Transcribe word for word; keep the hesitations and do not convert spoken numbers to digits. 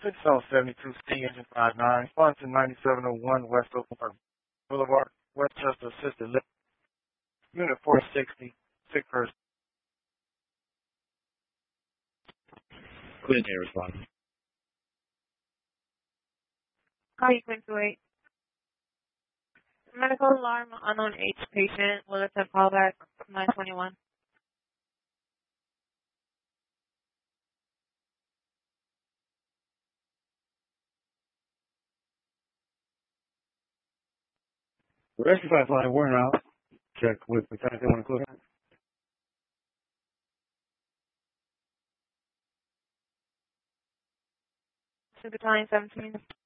six oh seventy-two C, Engine five nine, respond to ninety-seven oh one West Oakland Park Boulevard, Westchester Assisted Living, Unit four sixty, sick person. Clear air respond. Call you quick to wait. Medical alarm, unknown age patient. Will attempt callback nine twenty-one. Rescue pipeline, warning out. Check with the time they want to close out. Battalion seventeen.